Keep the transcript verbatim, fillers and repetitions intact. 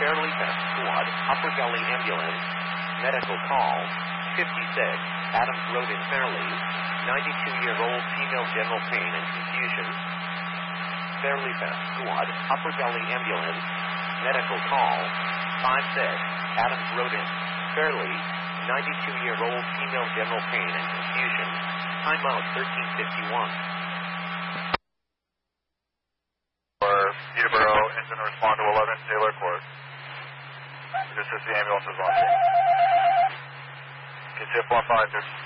Fairleigh Best Squad, Upper Gully Ambulance, medical call, fifty-six, Adams Road in Fairleigh, ninety-two-year-old female general pain and confusion. Fairleigh Best Squad, Upper Gully Ambulance, medical call, five six, Adams Road in Fairleigh, ninety-two-year-old female general pain and confusion. Timeout thirteen fifty-one. For Peterborough, engine respond to eleven Taylor Court. This is the ambulance is on. K C F one five,